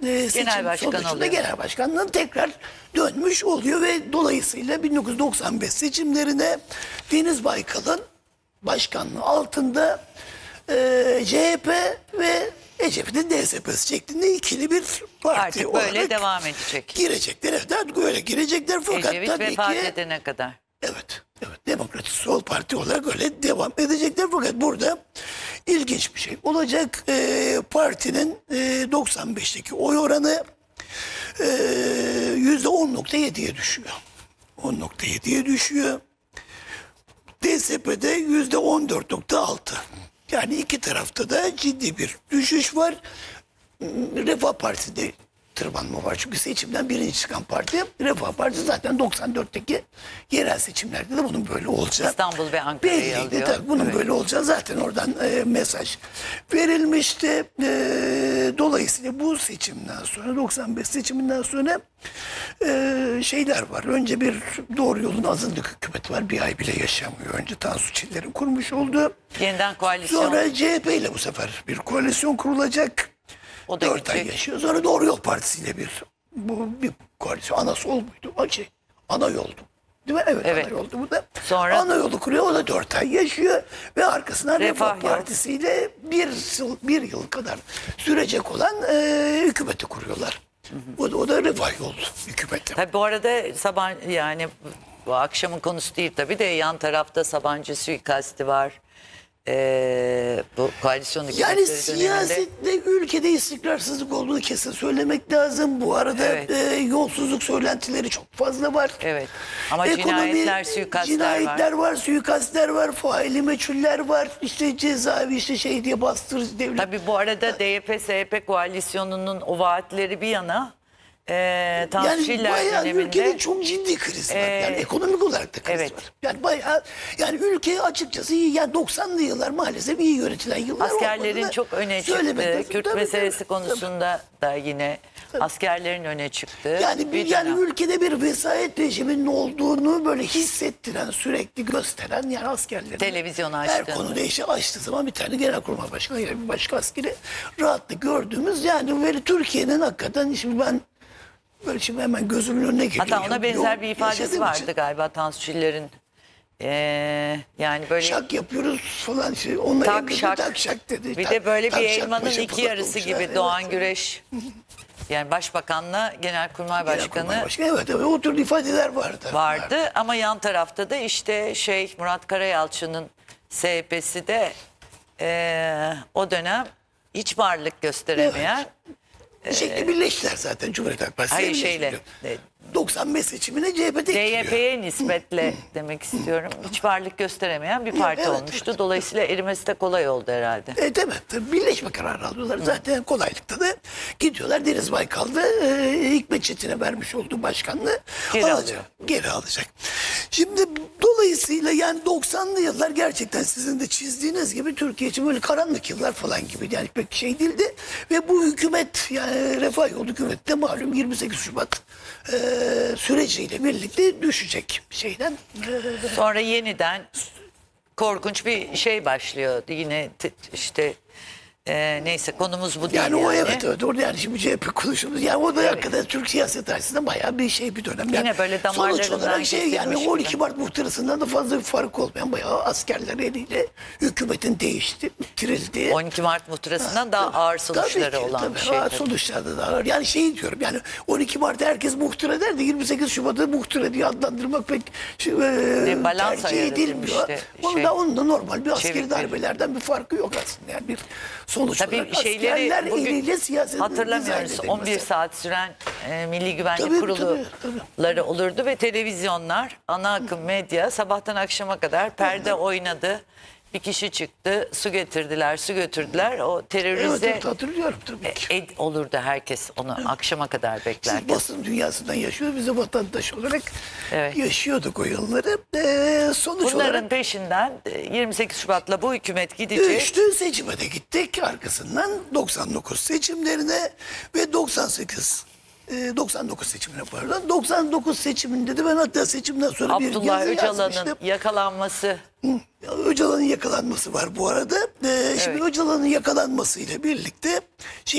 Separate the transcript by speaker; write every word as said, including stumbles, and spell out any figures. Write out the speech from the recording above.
Speaker 1: e, seçim
Speaker 2: başkan
Speaker 1: sonucunda
Speaker 2: oluyor.
Speaker 1: genel başkanlığına tekrar dönmüş oluyor ve dolayısıyla bin dokuz yüz doksan beş seçimlerine Deniz Baykal'ın başkanlığı altında e, C H P ve E C P'nin D S P'si şeklinde ikili bir parti
Speaker 2: Artık
Speaker 1: olarak
Speaker 2: böyle devam edecek.
Speaker 1: girecekler. Evet, artık böyle girecekler fakat
Speaker 2: Ecevit
Speaker 1: tabii
Speaker 2: vefat
Speaker 1: ki
Speaker 2: edene kadar.
Speaker 1: evet, evet Demokratik Sol Parti olarak öyle devam edecekler fakat burada ilginç bir şey olacak. E, partinin e, doksan beşteki oy oranı e, yüzde on nokta yediye düşüyor. on nokta yediye düşüyor. D S P'de yüzde on dört nokta altı. Yani iki tarafta da ciddi bir düşüş var. Refah Partisi'de tırmanma var. Çünkü seçimden birinci çıkan parti. Refah Partisi zaten doksan dörtteki yerel seçimlerde de bunun böyle olacağı.
Speaker 2: İstanbul ve Ankara'yı
Speaker 1: Belliydi.
Speaker 2: alıyor.
Speaker 1: Tabii bunun
Speaker 2: Evet.
Speaker 1: böyle olacağı zaten oradan e, mesaj verilmişti. E, dolayısıyla bu seçimden sonra doksan beş seçiminden sonra e, şeyler var. Önce bir Doğru Yolun azınlık hükümeti var. Bir ay bile yaşamıyor. Önce Tansu Çiller'in kurmuş olduğu.
Speaker 2: Yeniden koalisyon.
Speaker 1: Sonra C H P ile bu sefer bir koalisyon kurulacak.
Speaker 2: O da
Speaker 1: Dört ay
Speaker 2: gidecek.
Speaker 1: yaşıyor. Sonra Doğru Yol Partisi ile bir bu bir koalisyon. Ana sol muydu? O şey, ana yoldu. Değil mi? Evet,
Speaker 2: Evet.
Speaker 1: ana yoldu bu da.
Speaker 2: Sonra-
Speaker 1: Ana yolu kuruyor. O da dört ay yaşıyor. Ve arkasından
Speaker 2: Refah
Speaker 1: Refah,
Speaker 2: Yol.
Speaker 1: Partisi ile bir yıl, bir yıl kadar sürecek olan e, hükümeti kuruyorlar. O da, o da Refah Yol hükümeti.
Speaker 2: Tabii bu arada Sabancı, yani bu akşamın konusu değil tabii de, yan tarafta Sabancı suikasti var. Ee, bu koalisyon
Speaker 1: Yani
Speaker 2: hükümetleri döneminde.
Speaker 1: siyasette ülkede istikrarsızlık olduğunu kesin söylemek lazım. Bu arada
Speaker 2: Evet.
Speaker 1: e, yolsuzluk söylentileri çok fazla var.
Speaker 2: Evet. Ama cinayetler, suikastler
Speaker 1: cinayetler
Speaker 2: var.
Speaker 1: var, suikastler var, faili meçhuller var. İşte cezaevi işte şey diye bastırıcı devlet.
Speaker 2: Tabii bu arada D Y P S H P koalisyonunun o vaatleri bir yana, e, Tansu
Speaker 1: Yani
Speaker 2: Çiller
Speaker 1: bayağı ülkede
Speaker 2: döneminde
Speaker 1: çok ciddi kriz var.
Speaker 2: Ee,
Speaker 1: Yani ekonomik olarak da kriz
Speaker 2: evet.
Speaker 1: var. Yani bayağı yani ülke açıkçası iyi. Yani doksanlı yıllar maalesef iyi yönetilen yıllar
Speaker 2: askerlerin
Speaker 1: olmadığını
Speaker 2: çok öne
Speaker 1: söylemek
Speaker 2: çıktı.
Speaker 1: lazım.
Speaker 2: Kürt
Speaker 1: Tabii,
Speaker 2: meselesi
Speaker 1: tabii,
Speaker 2: konusunda da yine askerlerin öne çıktı.
Speaker 1: Yani bir, yani ülkede bir vesayet rejiminin olduğunu böyle hissettiren, sürekli gösteren yani askerlerin
Speaker 2: Televizyon
Speaker 1: her
Speaker 2: açtığında.
Speaker 1: konuda işi açtığı zaman bir tane genelkurmay başkanı ya bir başka askeri rahatlıkla gördüğümüz yani böyle Türkiye'nin hakikaten şimdi ben böyle şimdi hemen gözümün önüne geliyor.
Speaker 2: Hatta ona
Speaker 1: Yok,
Speaker 2: benzer
Speaker 1: yok,
Speaker 2: bir ifadesi
Speaker 1: yaşadığım
Speaker 2: vardı
Speaker 1: için
Speaker 2: galiba Tansu Çiller'in. Ee, yani böyle
Speaker 1: şak yapıyoruz falan şey. Onunla
Speaker 2: tak
Speaker 1: ilgili
Speaker 2: şak.
Speaker 1: tak şak dedi.
Speaker 2: Bir
Speaker 1: Tak-
Speaker 2: de böyle
Speaker 1: tak
Speaker 2: bir
Speaker 1: şak
Speaker 2: elmanın
Speaker 1: paşa
Speaker 2: iki
Speaker 1: falan
Speaker 2: yarısı
Speaker 1: olmuş.
Speaker 2: gibi
Speaker 1: Evet,
Speaker 2: Doğan
Speaker 1: evet.
Speaker 2: Güreş. Yani başbakanla genelkurmay
Speaker 1: Genelkurmay
Speaker 2: başkanı
Speaker 1: başkanı, evet, evet o tür ifadeler vardı.
Speaker 2: vardı. Ama yan tarafta da işte şey Murat Karayalçı'nın S H P'si de ee, o dönem hiç varlık gösteremeyen.
Speaker 1: Bir şekilde birleştiler zaten Cumhuriyet Halk Partisi.
Speaker 2: Hayır,
Speaker 1: birleşti.
Speaker 2: şeyle, e,
Speaker 1: doksan beş seçimine C H P tek
Speaker 2: D Y
Speaker 1: giriyor.
Speaker 2: P'ye nispetle demek istiyorum. Hiç varlık gösteremeyen bir parti
Speaker 1: evet,
Speaker 2: olmuştu.
Speaker 1: evet.
Speaker 2: Dolayısıyla erimesi de kolay oldu herhalde.
Speaker 1: E, değil mi? Tabii birleşme kararı alıyorlar. Zaten kolaylıkta da gidiyorlar. Deniz Baykal da e, Hikmet Çetin'e vermiş olduğu başkanlığı
Speaker 2: Geri
Speaker 1: alacak.
Speaker 2: alıyor.
Speaker 1: Geri alacak. Şimdi dolayısıyla yani doksanlı yıllar gerçekten sizin de çizdiğiniz gibi Türkiye için böyle karanlık yıllar falan gibi. Yani pek şey değildi. Ve bu hükümet yani Refah Yolu hükümeti de malum yirmi sekiz Şubat e, süreciyle birlikte düşecek şeyden. E,
Speaker 2: Sonra yeniden korkunç bir şey başlıyor. Yine t- işte e, neyse konumuz bu değil.
Speaker 1: Yani
Speaker 2: Yani,
Speaker 1: o evet evet orada yani şimdi C H P konuşuyoruz. Yani o da hakikaten Türk siyaset açısından bayağı bir şey bir dönem. Yani
Speaker 2: Yine böyle
Speaker 1: sonuç
Speaker 2: damarlarından
Speaker 1: olarak şey yani
Speaker 2: kesilmiş
Speaker 1: on iki
Speaker 2: gibi.
Speaker 1: Mart muhtırasından da fazla bir fark olmayan bayağı askerler eliyle hükümetin değişti, bitirildi.
Speaker 2: on iki Mart muhtırasından daha ağır sonuçları
Speaker 1: Tabii ki,
Speaker 2: olan
Speaker 1: tabii,
Speaker 2: bir şey.
Speaker 1: ağır
Speaker 2: tabii.
Speaker 1: sonuçları da ağır. Yani şey diyorum yani on iki Mart'ta herkes muhtıra der de yirmi sekiz Şubat'ı muhtıra diye adlandırmak pek şey, e,
Speaker 2: balans
Speaker 1: tercih
Speaker 2: ayarı
Speaker 1: edilmiyor.
Speaker 2: demişti,
Speaker 1: Onun
Speaker 2: şey,
Speaker 1: da onun da normal bir askeri
Speaker 2: Çevik
Speaker 1: darbelerden bir farkı yok aslında. Yani bir sonuç
Speaker 2: Tabii
Speaker 1: olarak
Speaker 2: şeyleri
Speaker 1: askerler
Speaker 2: bugün
Speaker 1: eliyle siyaset
Speaker 2: hatırlamıyoruz. on bir saat süren e, Milli Güvenlik
Speaker 1: Tabii,
Speaker 2: Kuruluları
Speaker 1: tabii, tabii.
Speaker 2: olurdu ve televizyonlar, ana akım medya sabahtan akşama kadar perde oynadı. Bir kişi çıktı, su getirdiler, su götürdüler. O
Speaker 1: Evet,
Speaker 2: terörize
Speaker 1: evet hatırlıyorum tabii ki.
Speaker 2: ed olurdu herkes onu akşama kadar
Speaker 1: Siz
Speaker 2: beklerken.
Speaker 1: basın dünyasından yaşıyor, biz de vatandaş olarak
Speaker 2: Evet.
Speaker 1: yaşıyorduk o yılları. Ee, sonuç
Speaker 2: Bunların
Speaker 1: olarak
Speaker 2: peşinden e, yirmi sekiz Şubat'la bu hükümet gidecek.
Speaker 1: düştü, seçime de gittik. Arkasından doksan dokuz seçimlerine ve doksan sekiz e, doksan dokuz seçimine pardon. doksan dokuz seçiminde de ben hatta seçimden sonra bir
Speaker 2: Abdullah
Speaker 1: yazı
Speaker 2: Öcalan'ın
Speaker 1: yazmıştım.
Speaker 2: yakalanması.
Speaker 1: Öcalan'ın yakalanması var bu arada. Ee, şimdi
Speaker 2: Evet.
Speaker 1: Öcalan'ın yakalanmasıyla birlikte şey